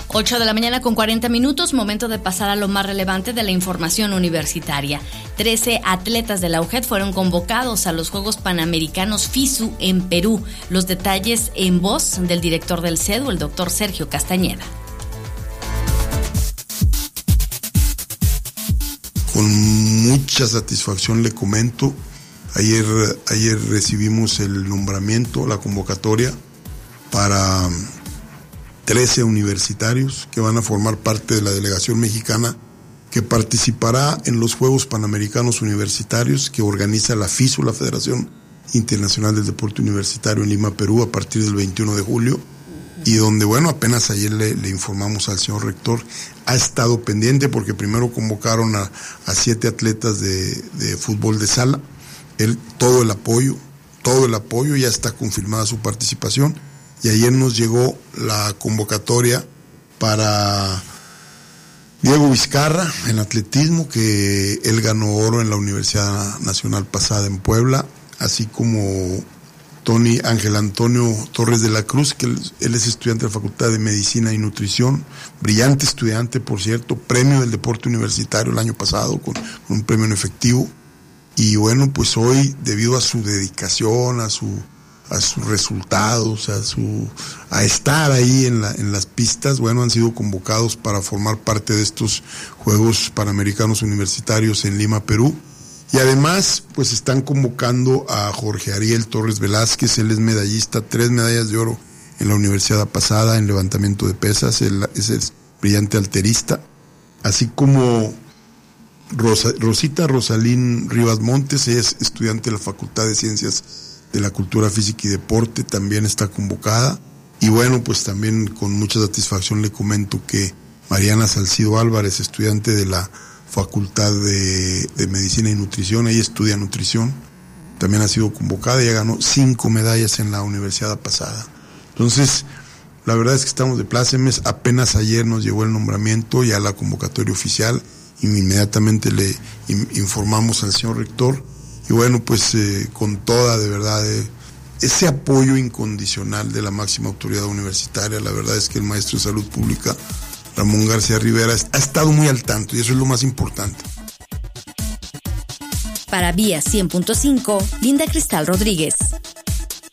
8 de la mañana con 40 minutos, momento de pasar a lo más relevante de la información universitaria. 13 atletas de la UGED fueron convocados a los Juegos Panamericanos FISU en Perú. Los detalles en voz del director del CEDU, el doctor Sergio Castañeda. Con mucha satisfacción le comento, ayer recibimos el nombramiento, la convocatoria para 13 universitarios que van a formar parte de la delegación mexicana que participará en los Juegos Panamericanos Universitarios que organiza la FISU, la Federación Internacional del Deporte Universitario en Lima, Perú, a partir del 21 de julio. Y donde, apenas ayer le informamos al señor rector, ha estado pendiente porque primero convocaron a 7 atletas de fútbol de sala. Todo el apoyo, ya está confirmada su participación. Y ayer nos llegó la convocatoria para Diego Vizcarra en atletismo, que él ganó oro en la Universidad Nacional pasada en Puebla, así como Ángel Antonio Torres de la Cruz, que él es estudiante de la Facultad de Medicina y Nutrición, brillante estudiante, por cierto, premio del deporte universitario el año pasado con un premio en efectivo. Y pues hoy, debido a su dedicación, a sus resultados, a estar ahí en las pistas, han sido convocados para formar parte de estos Juegos Panamericanos Universitarios en Lima, Perú. Y además, están convocando a Jorge Ariel Torres Velázquez. Él es medallista, 3 medallas de oro en la universidad pasada en levantamiento de pesas. Él es brillante alterista. Así como Rosita Rosalín Rivas Montes, ella es estudiante de la Facultad de Ciencias de la Cultura Física y Deporte, también está convocada. Y también con mucha satisfacción le comento que Mariana Salcido Álvarez, estudiante de la Facultad de Medicina y Nutrición, ella estudia nutrición, también ha sido convocada, ella ganó 5 medallas en la universidad pasada. Entonces, la verdad es que estamos de plácemes. Apenas ayer nos llegó el nombramiento, ya la convocatoria oficial, y inmediatamente le informamos al señor rector, y con toda, de verdad, ese apoyo incondicional de la máxima autoridad universitaria. La verdad es que el maestro de Salud Pública, Ramón García Rivera, ha estado muy al tanto, y eso es lo más importante. Para Vía 100.5, Linda Cristal Rodríguez.